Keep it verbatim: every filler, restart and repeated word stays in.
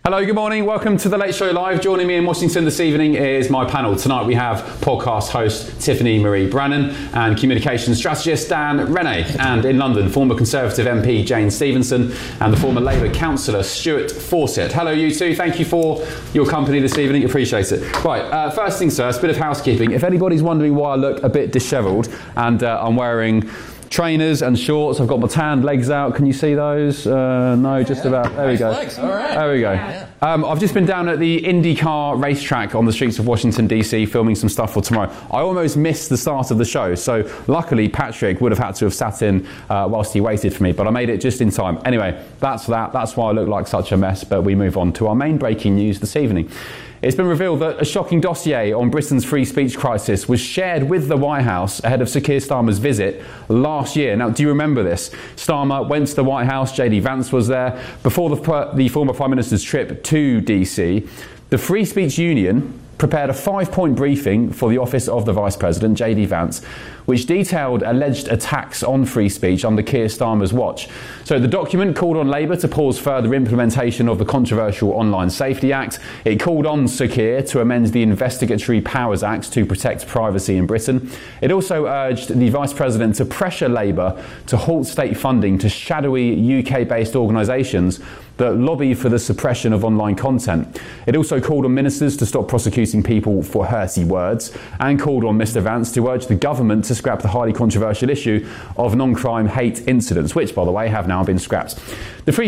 Hello, good morning. Welcome to The Late Show Live. Joining me in Washington this evening is my panel. Tonight we have podcast host Tiffany Marie Brannan and communications strategist Dan Rennie. And in London, former Conservative M P Jane Stevenson and the former Labour councillor Stuart Fawcett. Hello, you two. Thank you for your company this evening. Appreciate it. Right, uh, first things first, bit of housekeeping. If anybody's wondering why I look a bit dishevelled and uh, I'm wearing trainers and shorts, I've got my tanned legs out. Can you see those? Uh, no, just yeah. about. There we go. Legs. All right. There we go. Yeah. Um, I've just been down at the IndyCar racetrack on the streets of Washington, D C, filming some stuff for tomorrow. I almost missed the start of the show, so luckily Patrick would have had to have sat in uh, whilst he waited for me, but I made it just in time. Anyway, that's that. That's why I look like such a mess, but we move on to our main breaking news this evening. It's been revealed that a shocking dossier on Britain's free speech crisis was shared with the White House ahead of Sir Keir Starmer's visit last year. Now, do you remember this? Starmer went to the White House, J D Vance was there, before the, the former Prime Minister's trip to D C. The Free Speech Union prepared a five-point briefing for the office of the Vice President, J D Vance, which detailed alleged attacks on free speech under Keir Starmer's watch. So the document called on Labour to pause further implementation of the controversial Online Safety Act. It called on Sir Keir to amend the Investigatory Powers Act to protect privacy in Britain. It also urged the Vice President to pressure Labour to halt state funding to shadowy U K-based organisations that lobby for the suppression of online content. It also called on ministers to stop prosecuting people for hurty words and called on Mr Vance to urge the government to scrap the highly controversial issue of non-crime hate incidents, which, by the way, have now been scrapped. The Free